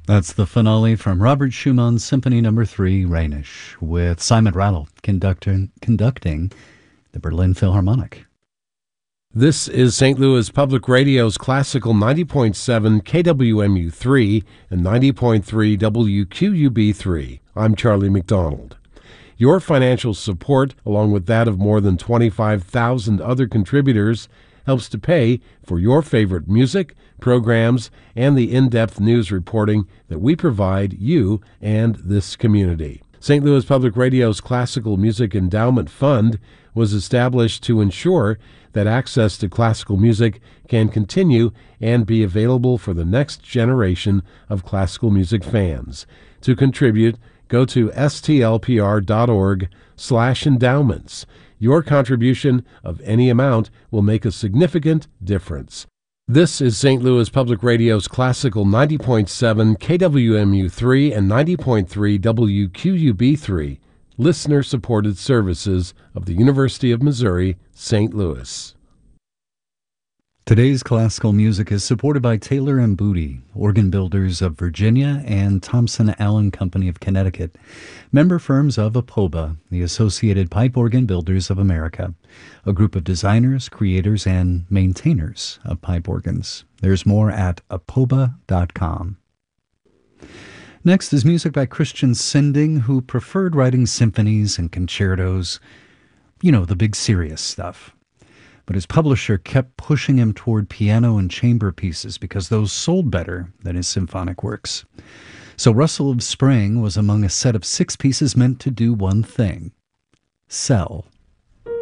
That's the finale from Robert Schumann's Symphony No. 3, Rhenish, with Simon Rattle conducting the Berlin Philharmonic. This is St. Louis Public Radio's Classical 90.7 KWMU3 and 90.3 WQUB3. I'm Charlie McDonald. Your financial support, along with that of more than 25,000 other contributors, helps to pay for your favorite music, programs, and the in-depth news reporting that we provide you and this community. St. Louis Public Radio's Classical Music Endowment Fund was established to ensure that access to classical music can continue and be available for the next generation of classical music fans. To contribute, go to stlpr.org/endowments. Your contribution of any amount will make a significant difference. This is St. Louis Public Radio's Classical 90.7 KWMU3 and 90.3 WQUB3, listener-supported services of the University of Missouri, St. Louis. Today's classical music is supported by Taylor & Booty, organ builders of Virginia, and Thompson Allen Company of Connecticut, member firms of APOBA, the Associated Pipe Organ Builders of America, a group of designers, creators, and maintainers of pipe organs. There's more at apoba.com. Next is music by Christian Sinding, who preferred writing symphonies and concertos, the big serious stuff. But his publisher kept pushing him toward piano and chamber pieces because those sold better than his symphonic works. So Rustle of Spring was among a set of 6 pieces meant to do one thing: sell.